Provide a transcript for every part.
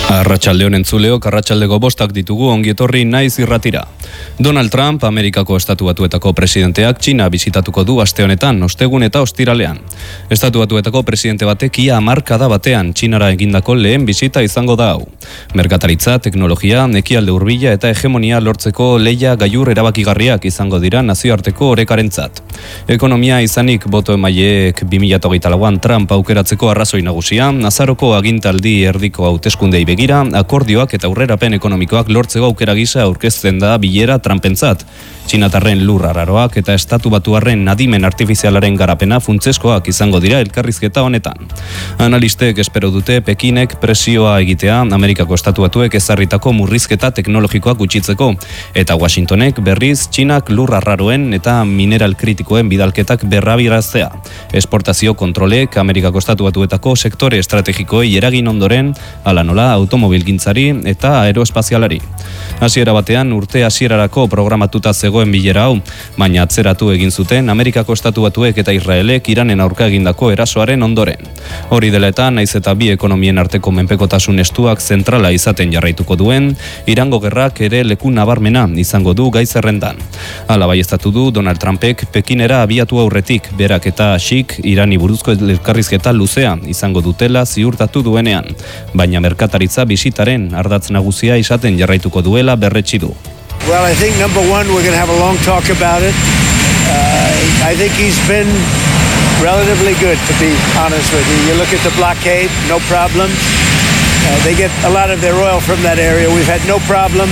Arratsaldeon entzuleok, arratsaldeko 5 ditugu, ongi etorri naiz irratira. Donald Trump, Amerikako Estatu Batuetako presidenteak Txina bisitatuko du aste honetan, ostegun eta ostiralean. Estatu Batuetako presidente batek ia hamarkada batean Txinara egindako lehen bisita izango da hau. Merkataritza, teknologia, ekialde hurbila eta hegemonia lortzeko lehia gailur erabakigarriak izango dira nazioarteko orekarentzat. Ekonomia izanik boto emaileek 2024an Trump aukeratzeko arrazoi nagusia, azaroko agintaldi erdiko hauteskundei begira, akordioak eta aurrerapen ekonomikoak lortzeko aukera gisa aurkezten da bilera Trumpentzat. Txinatarren lur araroak eta Estatu Batuarren adimen artifizialaren garapena funtsezkoak izango dira elkarrizketa honetan. Analistek espero dute Pekinek presioa egitea Amerikako Estatu Batuek ezarritako murrizketa teknologikoak gutxitzeko, eta Washingtonek berriz Txinak lur arraroen eta mineral kritikoen bidalketak berrabiaraztea. Esportazio kontrolek Amerikako Estatu Batuetako sektore estrategikoei eragin ondoren, hala nola automobilgintzari eta aeroespazialari. Hasiera batean urte hasierarako programatuta zegoen bilera hau, baina atzeratu egin zuten Amerikako Estatu Batuek eta Israelek Iranen aurka egindako erasoaren ondoren. Hori dela eta naiz eta bi ekonomien arteko menpekotasun estuak zentrala izaten jarraituko duen, Irango gerrak ere leku nabarmena izango du gai zerrendan. Hala baieztatu du Donald Trumpek Pekinera abiatu aurretik, berak eta Xik Irani buruzko elkarrizketa luzea izango dutela ziurtatu duenean, baina merkataritza bisitaren ardatz nagusia izaten jarraituko duela berretsi du. Well, I think number one, we're going to have a long talk about it. I think he's been relatively good, to be honest with you. You look at the blockade, no problems. They get a lot of their oil from that area. We've had no problem.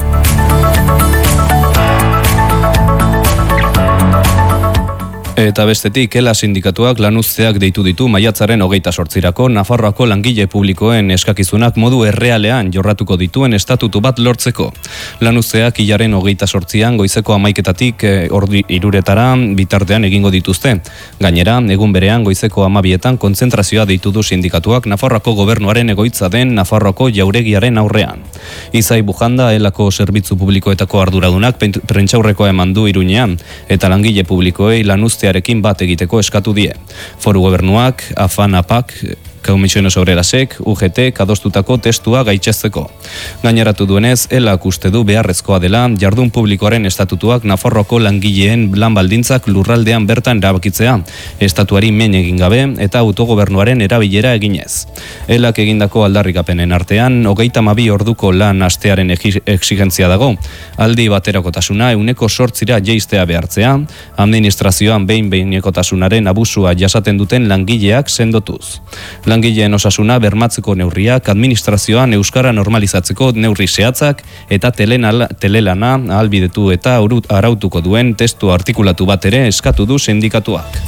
Eta bestetik, ELA sindikatuak lanuzteak deitu ditu maiatzaren 28rako Nafarroako langile publikoen eskakizunak modu errealean jorratuko dituen estatutu bat lortzeko. Lanuzteak hilaren 28an goizeko 11etatik ordu 3 bitartean egingo dituzte. Gainera, egun berean goizeko 12etan kontzentrazioa deitu du sindikatuak Nafarroako gobernuaren egoitza den Nafarroako jauregiaren aurrean. Izai Bujanda, ELako zerbitzu publikoetako arduradunak prentsaurrekoa eman du Iruñean, eta langile publikoei lanuztearekin bat egiteko eskatu die. Foru gobernuak, AFAN-APAK, Comisiones Obrerasek, UGT, adostutako testua gaitxezteko. Gaineratu duenez, ELak uste du beharrezkoa dela jardun publikoaren estatutuak Nafarroako langileen lan baldintzak lurraldean bertan erabakitzea, estatuari men egin gabe eta autogobernuaren erabilera eginez. ELak egindako aldarrikapenen artean, 32 orduko lan astearen exigentzia dago, aldi baterakotasuna 108 jeistea behartzea, administrazioan behin-behinekotasunaren abusua jasaten duten langileak sendotuz. Langileen osasuna bermatzeko neurriak, administrazioan euskara normalizatzeko neurri zehatzak eta telelana ahalbidetu eta arautuko duen testu artikulatu bat ere eskatu du sindikatuak.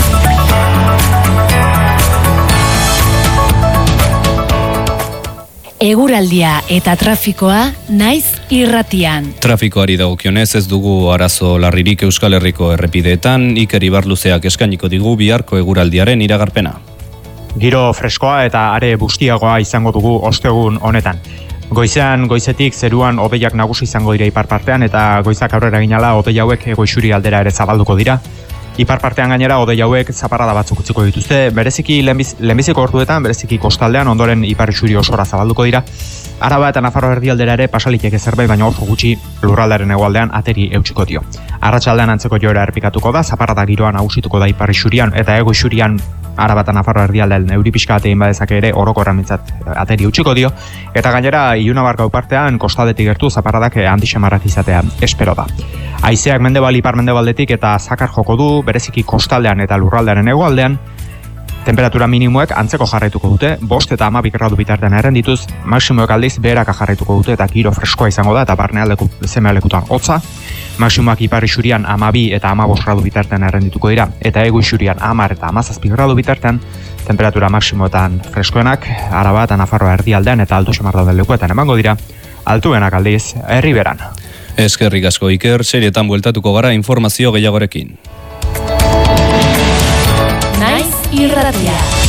Eguraldia eta trafikoa naiz irratian. Trafikoari dagokionez ez dugu arazo larririk Euskal Herriko errepideetan, Iker Ibarluzeak eskainiko digu biharko eguraldiaren iragarpena. Giro freskoa eta are bustiagoa izango dugu ostegun honetan. Goizetik zeruan hodeiak nagusi izango dira ipar partean eta goizak aurrera ginala hodei hauek goizuri aldera ere zabalduko dira. Ipar partean gainera hodei hauek zaparrada batzuk utziko dituzte, bereziki lehenbiziko orduetan, bereziki kostaldean ondoren ipar isuri osora zabalduko dira. Araba eta Nafarro erdialdera ere pasaliteke zerbait, baina oso gutxi lurraldearen hegoaldean ateri eutsiko dio. Arratsaldean antzeko joera errepikatuko da, zaparrada giroa nagusituko da ipar isurian eta hego isurian Araba eta Nafarro erdialdean euri pixka bat egin badezake ere orokorramintzat ateri utziko dio, eta gainera Ilunabar gau partean kostaldetik gertu zaparradak handisamarrak izatea espero da. Haizeak mendebal ipar mendebaldetik eta zakar joko du, bereziki kostaldean eta lurraldearen hegoaldean. Temperatura minimoek antzeko jarraituko dute, 5 eta 12 gradu bitartean errendituz, maksimoek aldiz beheraka jarraituko dute eta giro freskoa izango da eta zemealekutan hotza. Maksimoak ipar isurian 12 eta 15 gradu bitartean errendituko dira, eta hego isurian 10 eta 17 gradu bitartean, temperatura maksimoetan freskoenak, Araba eta Nafarroa erdialdean eta altu xamar dauden lekuetan emango dira, altuenak aldiz herriberan. Eskerrik asko Iker, serietan bueltatuko gara informazio gehiagorekin. Naiz irratia.